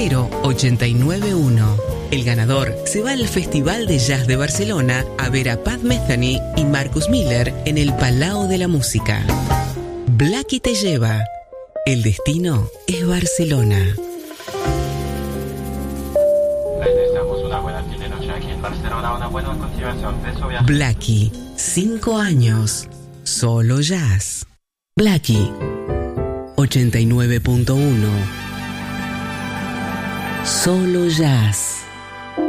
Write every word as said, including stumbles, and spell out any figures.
ochenta y nueve uno. El ganador se va al Festival de Jazz de Barcelona a ver a Pat Metheny y Marcus Miller en el Palau de la Música. Blackie te lleva. El destino es Barcelona. Les deseamos una buena fin de noche aquí en Barcelona, una buena continuación de su viaje. Blackie, cinco años, solo jazz. Blackie, ochenta y nueve punto uno. Solo jazz.